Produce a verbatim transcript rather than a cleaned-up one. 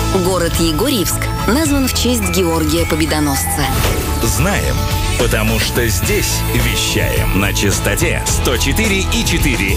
Город Егорьевск назван в честь Георгия Победоносца. Знаем, потому что здесь вещаем на частоте сто четыре и четыре